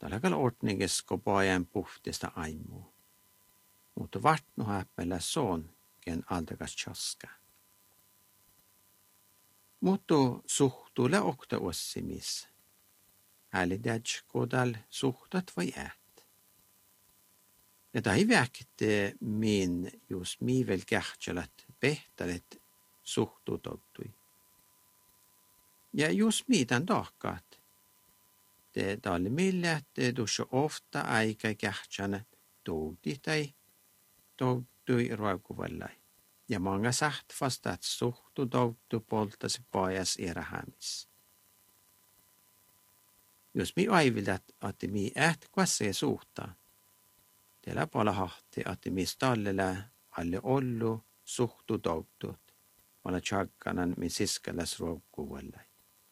Tällä ordninges ko pojan puhtista aimu. Mutta vartnu häppäillä soon, ken altakas tjaska. Mutta suhtuule okta ossimis. Älidäj kodal suhtat vai ät. Ja tai väkte min just mivel kähtsälet pehtalet suhtutottui. Ja just mitään tahkaat. Det talle mille, että tuossa ofta aika kähtsänä touti tai toutui roikuvallai. Ja många sagt fast att suhtu toutu poltasi pojas erähämis. Jos mi aivildat, että mi ähtkässä suhtaa, teillä pala hahti, että mi stallella alle ollu suhtu toutut, olla tjagkanan mi siskallas roikuvallai.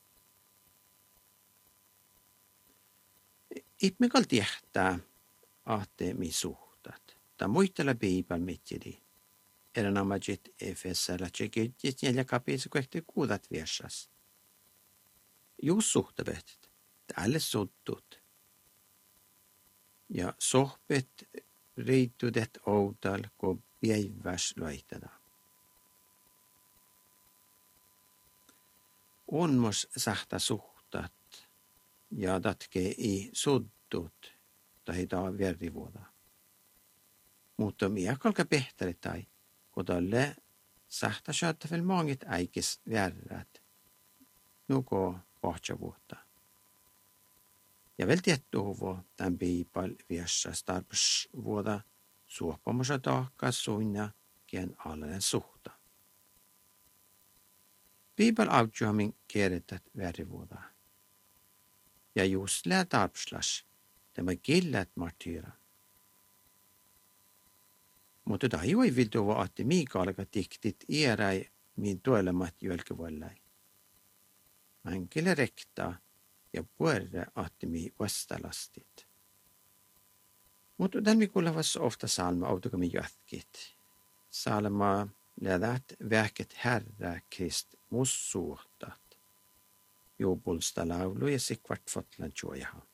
Ihmikal tietää, että mi suhtat. Ta muistella Bibel mittidi. Eränomajit Efesellä tsekitjit ja kapitsi kohti kuudat viesas. Just suhtavet, alle suttut. Ja sohpet riittudet outal, kun päiväs loitada. On mos sähtä suhtat. Ja tatke i suddut tai taa verrivuoda. Mutta minä kalka pehtari tai, kodalle sähtä sjötä väl mangit äikis värrät. Nuko pahtsa vuotta. Ja väl tiettuhuvo tämän Bibel viessä starpus vuoda suopamassa taakkas suinna kien allen suhta. Bibel avtjuhamin kierretät verrivuoda. Ja just lää tarpslas, tämä killät martyra. Mutta tämä ei viltuva, että miikalka tiktit ieräi min tuolemat jölkivallai. Hän kille rektaa ja puerre, että mi vastalastit. Mutta tämän kuulevassa ofta salma autokami jätkit. Salma lädät verket Herra Krist mus suhtat. Jobulsta laulu ja sikvart fotlan tjojaha.